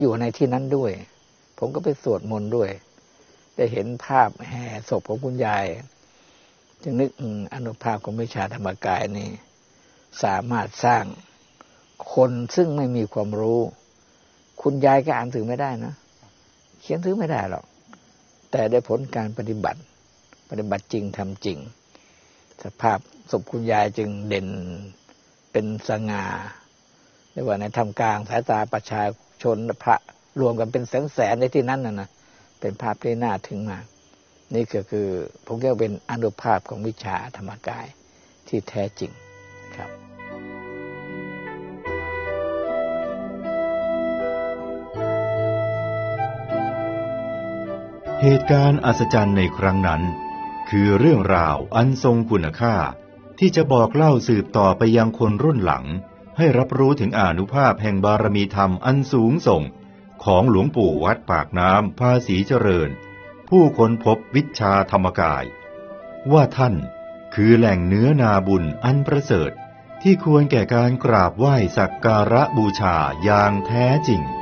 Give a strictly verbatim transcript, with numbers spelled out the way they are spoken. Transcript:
อยู่ในที่นั้นด้วยผมก็ไปสวดมนต์ด้วยได้เห็นภาพแห่ศพของคุณยายจึงนึกอานุภาพของวิชาธรรมกายนี่สามารถสร้างคนซึ่งไม่มีความรู้คุณยายก็อ่านถือไม่ได้นะเขียนถือไม่ได้หรอกแต่ได้ผลการปฏิบัติปฏิบัติจริงทำจริงสภาพศพคุณยายจึงเด่นเป็นสง่าเรียกว่าในทำกลางสายตาประชาชนพระรวมกันเป็นแสนแสนในที่นั้นนะนะเป็นภาพที่น่าถึงมากนี่ก็คือผมเรียกเป็นอานุภาพของวิชาธรรมกายที่แท้จริงครับเหตุการณ์อัศจรรย์ในครั้งนั้นคือเรื่องราวอันทรงคุณค่าที่จะบอกเล่าสืบต่อไปยังคนรุ่นหลังให้รับรู้ถึงอานุภาพแห่งบารมีธรรมอันสูงส่งของหลวงปู่วัดปากน้ำภาษีเจริญผู้ค้นพบวิชาธรรมกายว่าท่านคือแหล่งเนื้อนาบุญอันประเสริฐที่ควรแก่การกราบไหว้สักการะบูชาอย่างแท้จริง